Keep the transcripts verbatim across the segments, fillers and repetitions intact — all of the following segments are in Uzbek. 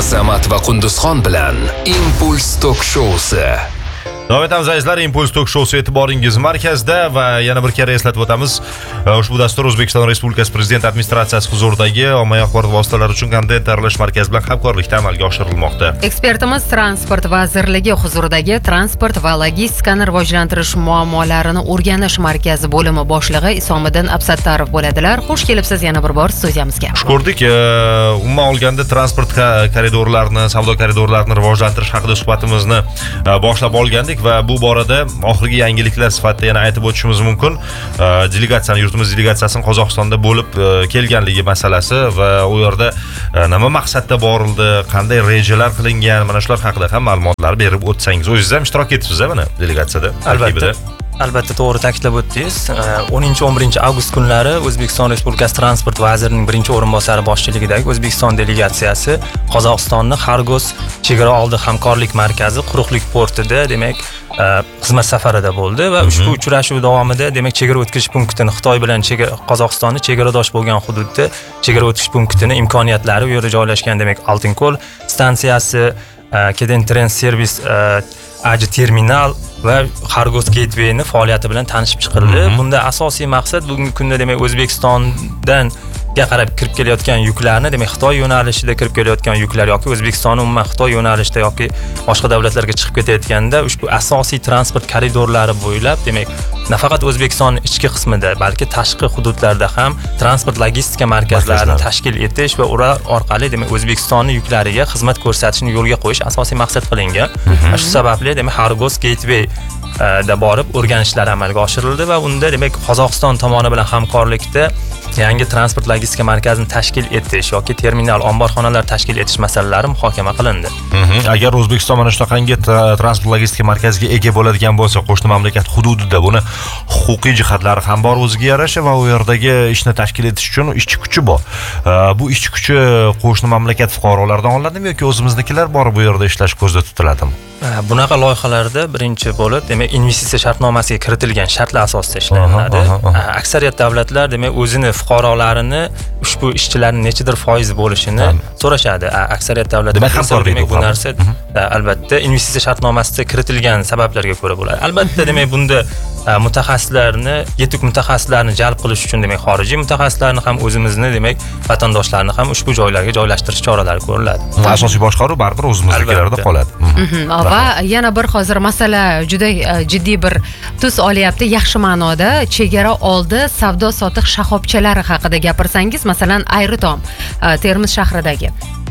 Samat va Qunduzxon bilan Impuls Tok Showsi. Davom etamiz azizlar, Impuls Tok Showsi e'tiboringiz markazida va yana bir kere eslatib o'tamiz. Ushbu dastur O'zbekiston Respublikasi Prezident administratsiyasi huzuridagi ommaviy axborot vositalari uchun kontent tayyorlash markazi bilan hamkorlikda amalga oshirilmoqda. Ekspertimiz Transport vazirligi huzuridagi transport va logistikani rivojlantirish muammolarini o'rganish markazi bo'limi boshlig'i Isomiddin Absattarov bo'ladilar. Xush kelibsiz yana bir bor studiyamizga. Xush ko'rdik. Umuman olganda transport koridorlarini, savdo koridorlarini rivojlantirish haqida suhbatimizni boshlab olgandik va bu borada oxirgi yangiliklar sifatida yana aytib o'tishimiz mumkin. Delegatsiyani, yurtimiz delegatsiyasining Qozog'istonda bo'lib kelganligi masalasi va u yerda nima maqsadda borildi, qanday rejalar qilingan, mana shular haqida ham ma'lumotlar berib o'tsangiz. O'zingiz ham ishtirok etibsiz mana delegatsiyada. Albatta. Albatta to'g'ri ta'kidlab o'tdingiz. o'ninchi o'n birinchi avgust kunlari O'zbekiston Respublikasi Transport vazirining birinchi o'rinbosari boshchiligidagi O'zbekiston delegatsiyasi Qozog'istonni Xargos chegara oldi hamkorlik markazi quruqlik portida, demak, xizmat safarida bo'ldi va ushbu uchrashuv davomida, demak, chegara o'tkazish punktini Xitoy bilan Qozog'istonni chegaradosh bo'lgan hududda chegara o'tkazish punktini imkoniyatlari, u yerda joylashgan, demak, Oltinko'l stansiyasi, keyin tren servis Aji terminal va Xargos gatewayni faoliyati bilan tanishib chiqildi. Bunda asosiy maqsad bugungi kunda, demak, O'zbekistondan ga qarab kirib kelayotgan yuklarni, demak, Xitoy yo'nalishida kirib kelayotgan yuklar yoki O'zbekiston umuman Xitoy yo'nalishida yoki boshqa davlatlarga chiqib ketayotganda ushbu asosiy transport koridorlari bo'ylab, demak, nafaqat O'zbekiston ichki qismida, balki tashqi hududlarda ham transport logistika markazlarini tashkil etish va ular orqali, demak, O'zbekistonning yuklariga xizmat ko'rsatishni yo'lga qo'yish asosiy maqsad qilingan. Shu sababli, demak, Xargos gateway da borib o'rganishlar amalga oshirildi va unda, demak, Qozog'iston tomoni bilan hamkorlikda yangi transport logistika markazini tashkil etish yoki terminal omborxonalar tashkil etish masalalari muhokama qilindi. Agar O'zbekiston mana shunaqangi transport logistika markaziga ega bo'ladigan bo'lsa, qo'shni mamlakat hududida, buni huquqiy jihatlari ham bor o'ziga yarasha va u yerdagi ishni tashkil etish uchun ishchi kuchi bor. Bu ishchi kuchi qo'shni mamlakat fuqarolaridan olinadimi yoki o'zimiznikilar borib bu yerda ishlash ko'zda tutiladimi? Bunaqa loyihalarda birinchi bo'lib, demak, investitsiya shartnomasiga kiritilgan shartlar asosida ishlanadi. Aksariyat davlatlar, demak, o'zini fuqarolarini ushbu ishchilarning nechadir foiz bo'lishini so'rashadi. Aksariyat davlatlar demak bu narsa albatta investitsiya shartnomasida kiritilgan sabablarga ko'ra bo'ladi. Albatta, demak, bunda mutaxassislarni, yetuk mutaxassislarni jalb qilish uchun, demak, xorijiy mutaxassislarni ham o'zimizni, demak, vatandoshlarni ham ushbu joylarga joylashtirish choralari ko'riladi. Asosiy boshqaruv baribir o'zimiznikilarda qoladi. Va yana bir hozir masala juda jiddiy bir tus olyapti. Yaxshi ma'noda chegara oldi savdo sotiq shoxobchalari haqida gapirsangiz, masalan, Ayritom Termiz shahridagi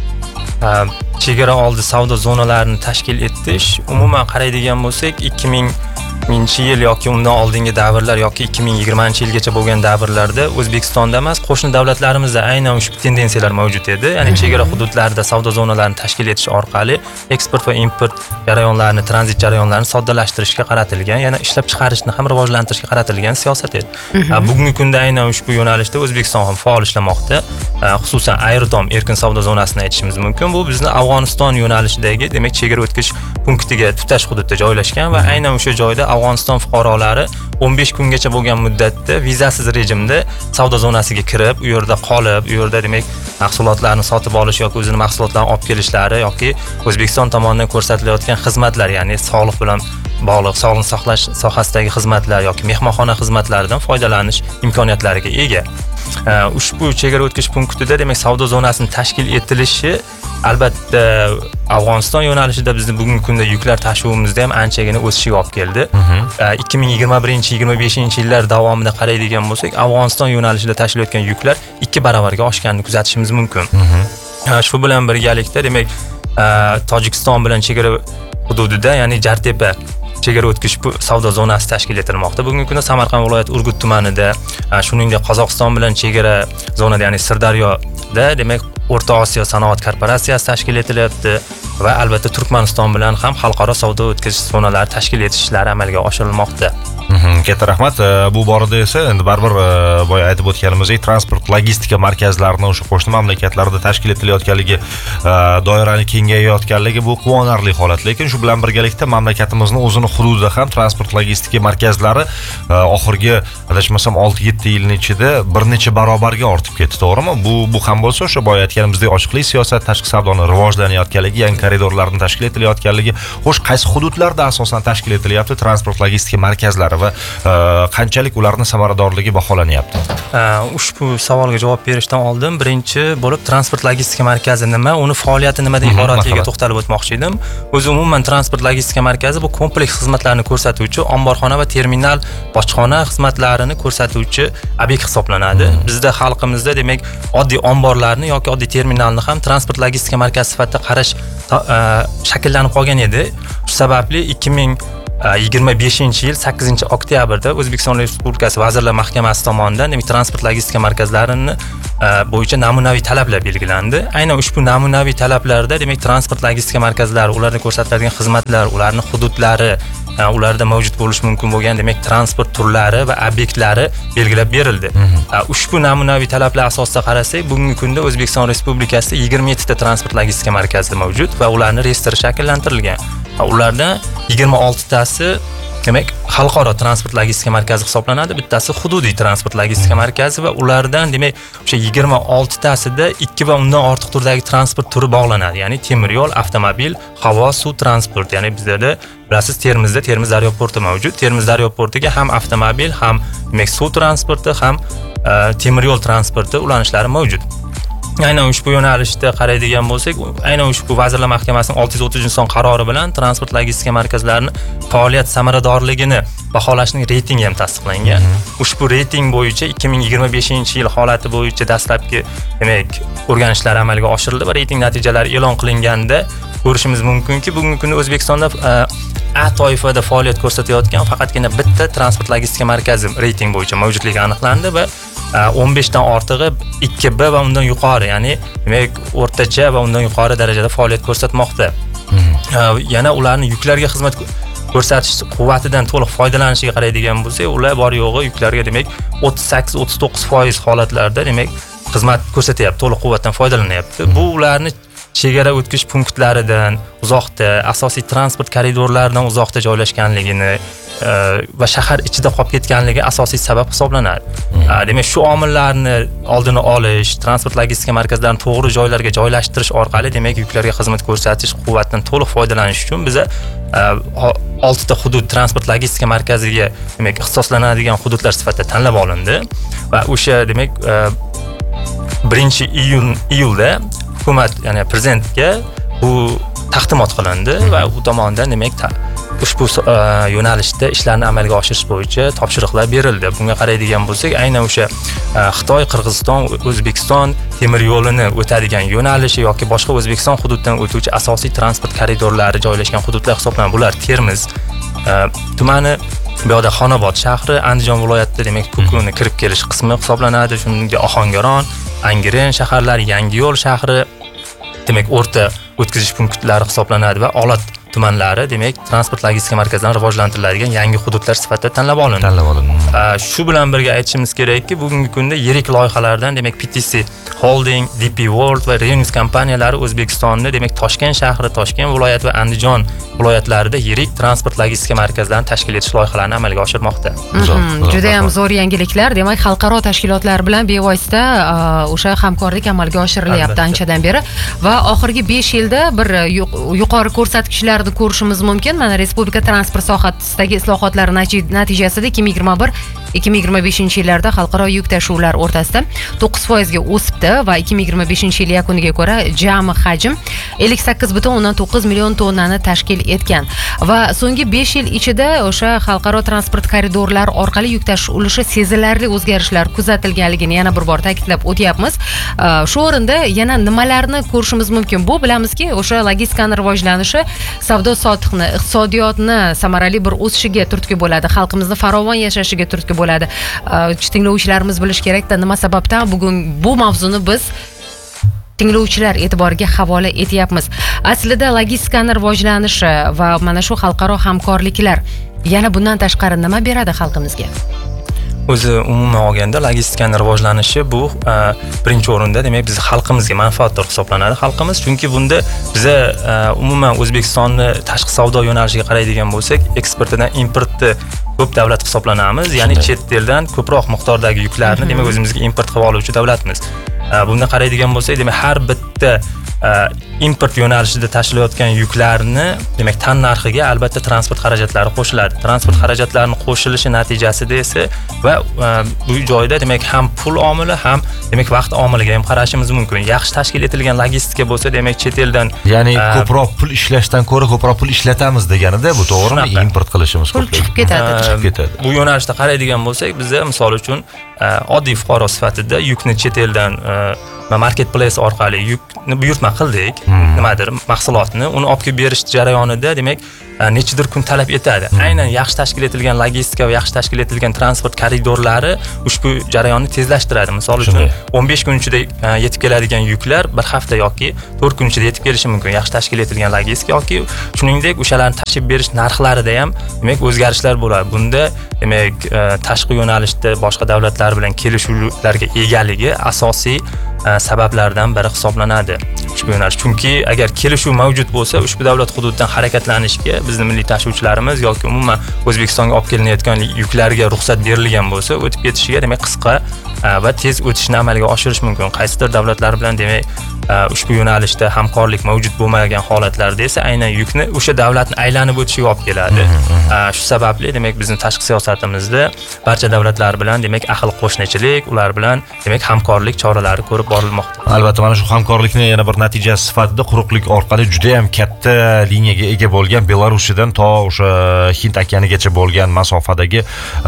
chegara oldi savdo zonalarini tashkil etish, umuman qaraydigan bo'lsak, ikki minginchi yil yoki undan oldingi davrlar yoki ikki ming yigirmanchi yilgacha bo'lgan davrlarda O'zbekistonda emas, qo'shni davlatlarimizda aynan ushbu tendensiyalar mavjud edi. Ya'ni chegara hududlarida savdo zonalarini tashkil etish orqali eksport va import jarayonlarini, tranzit jarayonlarini soddalashtirishga qaratilgan, yana ishlab chiqarishni ham rivojlantirishga qaratilgan siyosat edi. Bugungi kunda aynan ushbu yo'nalishda O'zbekiston ham faol ishlamoqda. Xususan Ayritom erkin savdo zonasini aytishimiz mumkin. Bu bizni Afg'oniston yo'nalishidagi, demak, chegara o'tkazish punktiga tutash hududda joylashgan va aynan o'sha joyda Afg'oniston fuqarolari o'n besh kungacha bo'lgan muddatda vizasiz rejimda savdo zonasiga kirib, u yerda qolib, u yerda, demak, mahsulotlarni sotib olish yoki o'zini mahsulotlarini olib kelishlari yoki O'zbekiston tomonidan ko'rsatilayotgan xizmatlar, ya'ni sog'liq bilan bog'liq sog'liqni saqlash sohasidagi xizmatlar yoki mehmonxona xizmatlaridan foydalanish imkoniyatlariga ega. Ushbu chegara o'tkazish punktida, demak, savdo zonasini tashkil etilishi albatta Afg'oniston yo'nalishida bizni bugungi kunda yuklar tashuvimizda ham anchagina o'sishiga olib keldi. ikki ming yigirma birinchi yigirma beshinchi yillar davomida qaraydigan bo'lsak, Afg'oniston yo'nalishida tashilayotgan yuklar ikki baravarga oshganini kuzatishimiz mumkin. Shu bilan birgalikda, demak, Tojikiston bilan chegara hududida, ya'ni Jartepa chegara o'tkazish savdo zonasi tashkil etilmoqda. Bugungi kunda Samarqand viloyati Urgut tumanida, shuningdek Qozog'iston bilan chegara zonada, ya'ni Sirdaryoda, demak, O'rta Osiyo sanoat korporatsiyasi tashkil etilyapti va albatta Turkmaniston bilan ham xalqaro savdo o'tkazish zonalari tashkil etish ishlari amalga oshirilmoqda. Katta rahmat. Bu borada esa endi baribir boya aytib o'tganimizdek transport logistika markazlarini o'sha qo'shni mamlakatlarda tashkil etilayotganligi, doirani kengayayotganligi bu quvonarli holat. Lekin shu bilan birgalikda mamlakatimizning o'zini hududida ham transport logistika markazlari oxirgi adashmasam olti yetti yilning ichida bir necha barobarga ortib ketdi, to'g'rimi? Bu bu ham bo'lsa o'sha boya aytganimizdek ochiqlik siyosat, tashqi savdoni rivojlanayotganligi, yangi koridorlarni tashkil etilayotganligi, xo'sh qaysi hududlarda asosan tashkil etilyapti transport logistika markazlari va qanchalik ularning samaradorligi baholanyapti? Ushbu savolga javob berishdan oldin birinchi bo'lib transport logistika markazi nima, uni faoliyati nimadan iboratligiga to'xtalib o'tmoqchi edim. O'zi umuman transport logistika markazi bu kompleks xizmatlarni ko'rsatuvchi, omborxona va terminal bojxona xizmatlarini ko'rsatuvchi obyekt hisoblanadi. Bizda xalqimizda demak oddiy omborlarni yoki oddiy terminalni ham transport logistika markazi sifatida qarash shakllanib qolgan edi. Shu sababli ikki ming yigirma beshinchi yil sakkizinchi oktyabrda O'zbekiston Respublikasi Vazirlar Mahkamasi tomonidan demak transport logistika markazlarini bo'yicha namunaviy talablar belgilandi. Aynan ushbu namunaviy talablarda demak transport logistika markazlari, ularga ko'rsatiladigan xizmatlar, ularning hududlari, ularda mavjud bo'lishi mumkin bo'lgan demak transport turlari va obyektlari belgilab berildi. Ushbu namunaviy talablar asosida qarasak, bugungi kunda O'zbekiston Respublikasida yigirma yetti ta transport logistika markazi mavjud va ularning reyestri shakllantirilgan. Ulardan yigirma olti tasi demak xalqaro transport logistika markazi hisoblanadi, bittasi hududiy transport logistika markazi va ulardan demak o'sha yigirma olti tasida ikki va undan ortiq turdagi transport turi bog'lanadi. Ya'ni temir yo'l, avtomobil, havo, suv transport. Ya'ni bizda bilasiz Termizda Termiz daryo porti mavjud. Termiz daryo portiga ham avtomobil, ham demak suv transporti, ham temir yo'l transporti ulanishlari mavjud. Aynan ushbu yo'nalishda qaraydigan bo'lsak, aynan ushbu Vazirlar Mahkamasining olti yuz o'ttizinchi son qarori bilan transport logistika markazlarining faoliyat samaradorligini baholashning reytingi ham tasdiqlangan. Ushbu reyting bo'yicha ikki ming yigirma beshinchi yil holati bo'yicha dastlabki demak o'rganishlar amalga oshirildi va reyting natijalari e'lon qilinganda ko'rishimiz mumkinki, bugungi kunda O'zbekistonda A toifada faoliyat ko'rsatayotgan faqatgina bitta transport logistika markazi reyting bo'yicha mavjudligi aniqlandi va o'n besh dan ortig'i ikki B va undan yuqori, ya'ni demak o'rtacha va undan yuqori darajada faoliyat ko'rsatmoqda. Yana ularning yuklarga xizmat ko'rsatish quvvatidan to'liq foydalanishiga qaraydigan bo'lsak, ular bor yo'g'i yuklarga demak o'ttiz sakkiz o'ttiz to'qqiz foiz holatlarda demak xizmat ko'rsatyapti, to'liq quvvatdan foydalanyapti. Bu ularni chegara o'tkish punktlaridan uzoqda, asosiy transport koridorlaridan uzoqda joylashganligini va shahar ichida qolib ketganligi asosiy sabab hisoblanadi. Demak, shu omillarni oldini olish, transport logistika markazlarini to'g'ri joylarga joylashtirish orqali demak yuklarga xizmat ko'rsatish quvvatidan to'liq foydalanish uchun biza olti ta hudud transport logistika markaziga demak ixtisoslanadigan hududlar sifatida tanlab olindi va o'sha demak birinchi iyulda hukumat, ya'ni prezidentga bu taqdimot qilindi va u tomonidan demak ushbu yo'nalishda ishlarni amalga oshirish bo'yicha topshiriqlar berildi. Bunga qaraydigan bo'lsak, aynan o'sha Xitoy, Qirg'iziston, O'zbekiston temir yo'lini o'tadigan yo'nalishi yoki boshqa O'zbekiston hududidan o'tuvchi asosiy transport koridorlari joylashgan hududlar hisoblanadi. Bular Termiz tumani, bu yoqda Xonobod shahri, Andijon viloyatida demak Kukuni kirib kelish qismi hisoblanadi. Shuningdek Ohangaron, Angren shaharlari, Yangiyo'l shahri demak o'rta o'tkazish punktlari hisoblanadi va Olot tumanlari demak transport logistika markazlarini rivojlantiriladigan yangi hududlar sifatida tanlab olindi. Tanlab olindi. Shu bilan birga aytishimiz kerakki, bugungi kunda yirik loyihalardan demak P T C Holding, D P World va Renews kompaniyalari O'zbekistonda demak Toshkent shahri, Toshkent viloyati va Andijon viloyatlarida yirik transport logistika markazlarini tashkil etish loyihalarini amalga oshirmoqda. Juda ham zo'r yangiliklar. Demak, xalqaro tashkilotlar bilan bevosita o'sha hamkorlik amalga oshirilyapti anchadan beri va oxirgi besh yilda bir yuqori ko'rsatkichlarni ko'rishimiz mumkin. Mana respublika transport sohasidagi islohotlar natijasida ikki ming yigirma bir ikki ming yigirma beshinchi yillarda xalqaro yuk tashuvlar o'rtasida to'qqiz foizga o'sibdi va ikki ming yigirma beshinchi yil yakuniga ko'ra jami hajm ellik sakkiz butun o'ndan to'qqiz million tonnani tashkil etgan va so'nggi besh yil ichida o'sha xalqaro transport koridorlari orqali yuk tashish ulushi sezilarli o'zgarishlar kuzatilganligini yana bir bor ta'kidlab o'tyapmiz. Shu o'rinda yana nimalarni ko'rishimiz mumkin? Bu bilamizki, o'sha logistikani rivojlanishi savdo sotiqni, iqtisodiyotni samarali bir o'sishiga turtki bo'ladi, xalqimizni farovon yashashiga turtki bo'ladi. Tinglovchilarimiz bilish kerakda, nima sababdan bugun bu mavzuni biz tinglovchilar e'tiboriga havola etyapmiz. Aslida logistikani rivojlanishi va mana shu xalqaro hamkorliklar Yana bundan tashqari nima beradi xalqimizga? O'zi umuman olganda logistikaning rivojlanishi bu birinchi o'rinda demak biz xalqimizga manfaatdor hisoblanadi xalqimiz, chunki bunda biza umuman O'zbekistonni tashqi savdo yo'nalishiga qaraydigan bo'lsak, eksportidan importni ko'p davlat hisoblanamiz, ya'ni chet eldan ko'proq miqdordagi yuklarni demak o'zimizga import qilib oluvchi davlatmiz. Bunda qaraydigan bo'lsak, demak har bitta import yo'nalishida tashilayotgan yuklarni demak tan narxiga albatta transport xarajatlari qo'shiladi. Transport xarajatlarini qo'shilishi natijasida esa va bu joyda demak ham pul omili ham demak vaqt omiliga ham qarashimiz mumkin. Yaxshi tashkil etilgan logistika bo'lsa, demak chet eldan ya'ni ko'proq pul ishlashdan ko'ra ko'proq pul ishlatamiz deganida, bu to'g'rimi? Import qilishimiz pul chiqib ketadi. Chiqib ketadi. Bu yo'nalishda qaraydigan bo'lsak, biz misol uchun oddiy fuqaro sifatida yukni chet eldan marketplace orqali yukni buyurtma qildik, hmm. nimadir mahsulotni uni olib kelib berish jarayonida demak nechidir kun talab etadi. Hmm. Aynan yaxshi tashkil etilgan logistika va yaxshi tashkil etilgan transport koridorlari ushbu jarayonni tezlashtiradi. Misol uchun o'n besh kun ichida yetib keladigan yuklar bir hafta yoki to'rt kun ichida yetib kelishi mumkin. Yaxshi tashkil etilgan logistika yoki shuningdek o'shalarni tashib berish narxlarida ham demak o'zgarishlar bo'ladi. Bunda demak tashqi yo'nalishda boshqa davlatlar bilan kelishuvlarga egaligi asosiy sabablardan biri hisoblanadi ushbu yo'nalish. Chunki agar kelishuv mavjud bo'lsa, ushbu davlat hududidan harakatlanishga bizning milliy tashuvchilarimiz yoki umuman O'zbekistonga olib kelinayotgan yuklarga ruxsat berilgan bo'lsa, o'tib ketishiga demak qisqa va tez o'tishni amalga oshirish mumkin. Qaysidir davlatlar bilan demak ushbu yo'nalishda hamkorlik mavjud bo'lmagan holatlarda esa aynan yukni o'sha davlatni aylanib o'tishiga olib keladi. Shu sababli demak bizning tashqi siyosatimizda barcha davlatlar bilan demak ahil qo'shnichilik, ular bilan demak hamkorlik choralari ko'rib borilmoqda. Albatta, mana shu hamkorlikni yana bir natijasi sifatida quruqlik orqali juda ham katta liniyaga ega bo'lgan Belarusdan to o'sha Hind okeanigacha bo'lgan masofadagi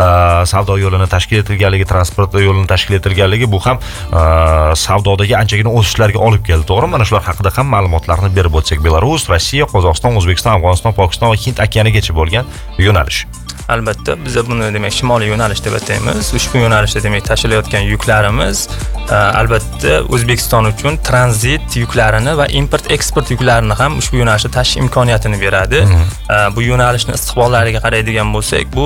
savdo yo'lini tashkil etilganligi, transport yo'lini tashkil etilganligi bu ham savdodagi anchagina o'sishlarga olib keldi, to'g'rimi? Mana shular haqida ham ma'lumotlarni berib o'tsak, Belarus, Rossiya, Qozog'iston, O'zbekiston, Afg'oniston, Pokiston va Hind okeanigacha bo'lgan yo'nalish. Albatta, biz buni demak shimoliy yo'nalish deb ataymiz. Ushbu yo'nalishda demak tashilayotgan yuklarimiz albatta O'zbekiston uchun tranzit yuklarini va import eksport yuklarini ham ushbu yo'nalishda tashish imkoniyatini beradi. Bu yo'nalishning istiqbollariga qaraydigan bo'lsak, bu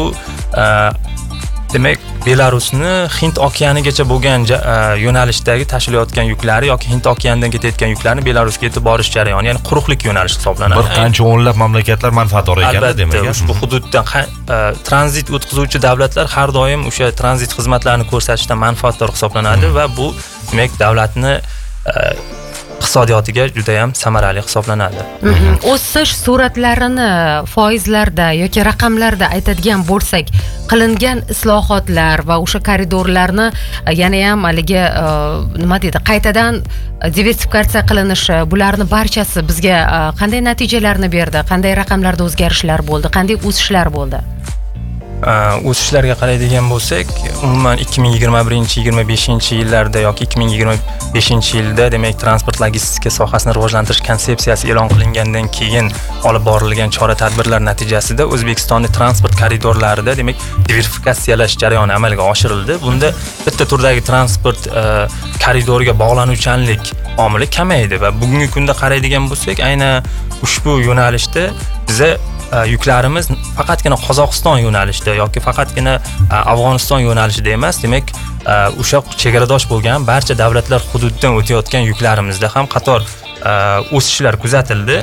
demak Belarusni Hind okeanigacha bo'lgan yo'nalishdagi tashilayotgan yuklari yoki Hind okeanidan ketayotgan yuklarni Belarusga yetib borish jarayoni, ya'ni quruqlik yo'nalishi hisoblanadi. Bir qancha o'nlab mamlakatlar manfaatdor ekan demak. Ushbu hududdan tranzit o'tkazuvchi davlatlar har doim o'sha tranzit xizmatlarini ko'rsatishdan manfaatdor hisoblanadi va bu demak davlatni iqtisodiyotiga juda ham samarali hisoblanadi. O'sish sur'atlarini foizlarda yoki raqamlarda aytadigan bo'lsak, qilingan islohotlar va o'sha koridorlarni yana ham haligi nima deydi, qaytadan diversifikatsiya qilinishi, bularni barchasi bizga qanday natijalarni berdi, qanday raqamlarda o'zgarishlar bo'ldi, qanday o'sishlar bo'ldi? O'sishlarga qaraydigan bo'lsak, umuman ikki ming yigirma birinchi yigirma beshinchi yillarda yoki ikki ming yigirma beshinchi yilda demak transport logistika sohasini rivojlantirish konsepsiyasi e'lon qilingandan keyin olib borilgan chora-tadbirlar natijasida O'zbekistonning transport koridorlarida demak diversifikatsiyalash jarayoni amalga oshirildi. Bunda bitta turdagi transport koridoriga bog'lanuvchanlik omili kamaydi va bugungi kunda qaraydigan bo'lsak, aynan ushbu yo'nalishda biza yuklarimiz faqatgina Qozog'iston yo'nalishida yoki faqatgina Afg'oniston yo'nalishida emas, demak o'sha chegaradosh bo'lgan barcha davlatlar hududidan o'tayotgan yuklarimizda ham qator o'sishlar kuzatildi.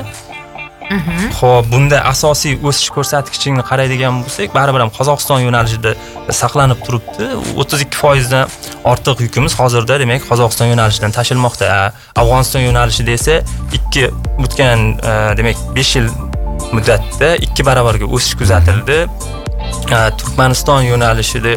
Xo'p, bunda asosiy o'sish ko'rsatkichini qaraydigan bo'lsak, baribir ham Qozog'iston yo'nalishida saqlanib turibdi. o'ttiz ikki foiz dan ortiq yukimiz hozirda demak Qozog'iston yo'nalishidan tashilmoqda. Afg'oniston yo'nalishida esa ikki o'tgan demak besh yil muddatda ikki barobarga o'sish kuzatildi. Turkmaniston yo'nalishida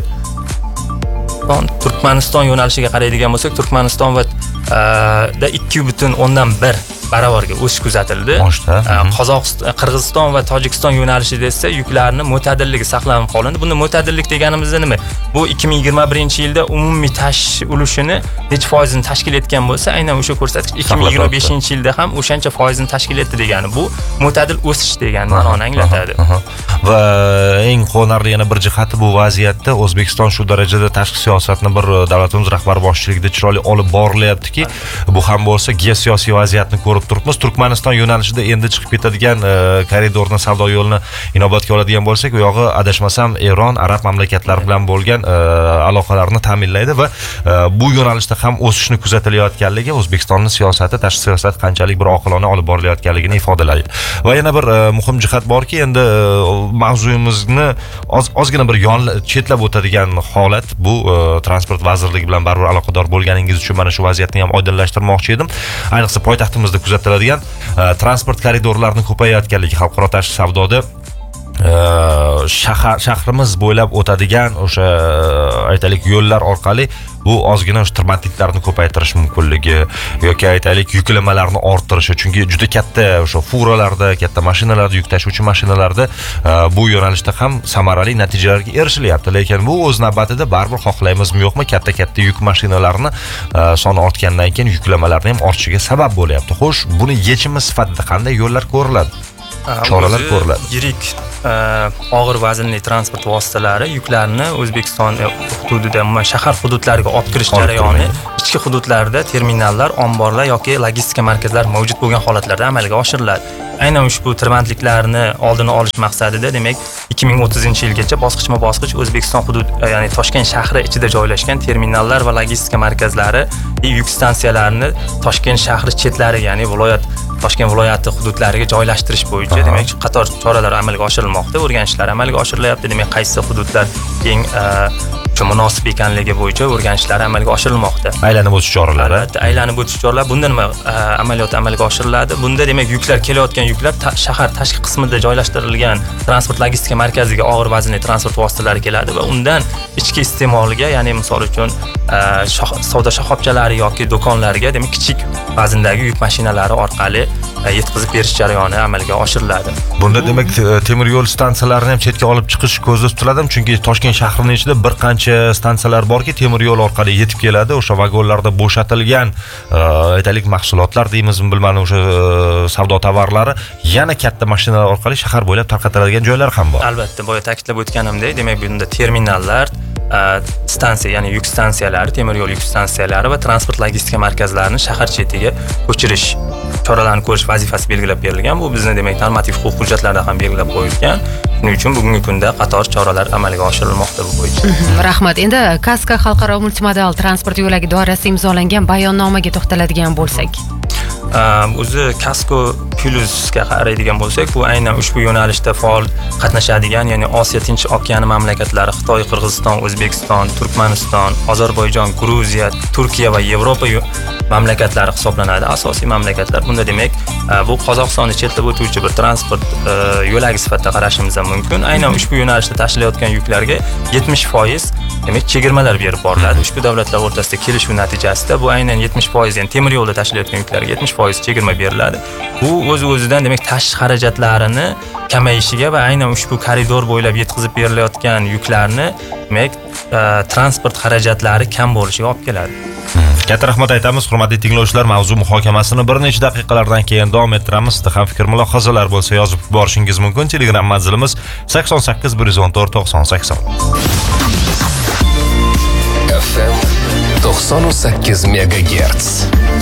Turkmaniston yo'nalishiga qaraydigan bo'lsak, Turkmaniston va da ikki butun o'ndan bir barobarga o'sish kuzatildi. Qozog'iston, Qirg'iziston va Tojikiston yo'nalishida esa yuklarni mo'tadilligi saqlanib qolindi. Bunda mo'tadillik deganimizda nima? Bu ikki ming yigirma birinchi yilda umumiy tashish ulushini necha foizini tashkil etgan bo'lsa, aynan o'sha ko'rsatkich ikki ming yigirma beshinchi yilda ham o'shancha foizini tashkil etdi degani. Bu mo'tadil o'sish degan ma'noni anglatadi. Va eng quvonarli yana bir jihati, bu vaziyatda O'zbekiston shu darajada tashqi siyosatni bir davlatimiz rahbari boshchiligida chiroyli olib borilyaptiki, bu ham bo'lsa geosiyosiy vaziyatni ko'rib ko'rib turibmiz. Turkmaniston yo'nalishida endi chiqib ketadigan koridorni, savdo yo'lini inobatga oladigan bo'lsak, u yog'i adashmasam Eron, arab mamlakatlari bilan bo'lgan aloqalarni ta'minlaydi va bu yo'nalishda ham o'sishni kuzatilayotganligi O'zbekistonning siyosati, tashqi siyosat qanchalik bir oqilona olib borilayotganligini ifodalaydi. Va yana bir muhim jihat borki, endi mavzuyimizni oz, ozgina bir yon chetlab o'tadigan holat bu transport vazirligi bilan baribir aloqador bo'lganingiz uchun mana shu vaziyatni ham oydinlashtirmoqchi edim. Ayniqsa poytaxtimizda kuzatiladigan transport koridorlarining ko'payayotganligi xalqaro tashqi savdoda shahar shahrimiz bo'ylab o'tadigan o'sha aytaylik yo'llar orqali bu ozgina o'sha tirbandliklarni ko'paytirish mumkinligi yoki aytaylik yuklamalarni orttirishi, chunki juda katta o'sha furalarda, katta mashinalarda, yuk tashuvchi mashinalarda bu yo'nalishda ham samarali natijalarga erishilyapti, lekin bu o'z navbatida baribir xohlaymizmi yo'qmi, katta-katta yuk mashinalarini soni ortgandan keyin yuklamalarni ham ortishiga sabab bo'lyapti. Xo'sh, buni yechimi sifatida qanday yo'llar ko'riladi? Choralar ko'riladi. Yirik og'ir vaznli transport vositalari yuklarni O'zbekiston hududida, umuman shahar hududlariga olib kirish jarayoni ichki hududlarda terminallar, omborlar yoki logistika markazlari mavjud bo'lgan holatlarda amalga oshiriladi. Aynan ushbu tirbandliklarni oldini olish maqsadida, demak, ikki ming o'ttizinchi yilgacha bosqichma-bosqich O'zbekiston hudud, ya'ni Toshkent shahri ichida joylashgan terminallar va logistika markazlari yuk stansiyalarini Toshkent shahri chetlari, ya'ni viloyat Toshkent viloyati hududlariga joylashtirish bo'yicha demak qator choralar amalga oshirilmoqda, o'rganishlar amalga oshirilyapti. Demak, qaysi hududlar eng munosib ekanligi bo'yicha o'rganishlar amalga oshirilmoqda. Aylanib o'tish choralari. Albatta, aylanib o'tish choralari. Bunda nima amaliyot amalga oshiriladi? Bunda demak yuklar kelayotgan yuklar shahar tashqi qismida joylashtirilgan transport logistika markaziga og'ir vaznli transport vositalari keladi va undan ichki iste'molga, ya'ni misol uchun savdo shoxobchalari yoki do'konlarga demak kichik vazndagi yuk mashinalari orqali yetkazib berish jarayoni amalga oshiriladi. Bunda demak temir yo'l stansiyalarini ham chetga olib chiqish ko'zda tutiladimi? Chunki Toshkent shahrining ichida bir qancha stansiyalar borki, temir yo'l orqali yetib keladi. O'sha vagonlarda bo'shatilgan aytaylik mahsulotlar deymizmi, bilmadim, o'sha savdo tovarlari yana katta mashinalar orqali shahar bo'ylab tarqatiladigan joylar ham bor. Albatta, boya ta'kidlab o'tganimdek, demak bunda terminallar, stansiya, ya'ni yuk stansiyalari, temir yo'l yuk stansiyalari va transport logistika markazlarini shahar chetiga ko'chirish choralarini ko'rish vazifasi belgilab berilgan. Bu bizning demak normativ huquq hujjatlarida ham belgilab qo'yilgan. Shuning uchun bugungi kunda qator choralar amalga oshirilmoqda bu bo'yicha. Rahmat. Endi Kaska xalqaro multimodal transport yo'lagi doirasida imzolangan bayonnomaga to'xtaladigan bo'lsak. O'zi Kasko Plusga qaraydigan bo'lsak, bu aynan ushbu yo'nalishda faol qatnashadigan, ya'ni Osiyo Tinch okeani mamlakatlari, Xitoy, Qirg'iziston, O'zbekiston, Turkmaniston, Ozarbayjon, Gruziya, Turkiya va Yevropa mamlakatlari hisoblanadi, asosiy mamlakatlar. Bunda demak, bu Qozog'istonni chetlab o'tuvchi bir transport yo'lagi sifatida qarashimiz ham mumkin. Aynan ushbu yo'nalishda tashilayotgan yuklarga yetmish foiz demak chegirmalar berib boriladi. Ushbu davlatlar o'rtasida kelishuv natijasida bu aynan yetmish foiz, ya'ni temir yo'lda tashilayotgan yuklarga yetmish foiz chegirma beriladi. Bu o'z-o'zidan demak tashqi xarajatlarini kamayishiga va aynan ushbu koridor bo'ylab yetkazib berilayotgan yuklarni demak transport xarajatlari kam bo'lishiga olib keladi. Katta rahmat aytamiz, hurmatli tinglovchilar. Mavzu muhokamasini bir necha daqiqalardan keyin davom ettiramiz. Sizda ham fikr mulohazalar bo'lsa yozib borishingiz mumkin. Telegram manzilimiz sakson sakkiz bir yuz o'n to'rt to'qson sakson. F M to'qson sakkiz megagerts.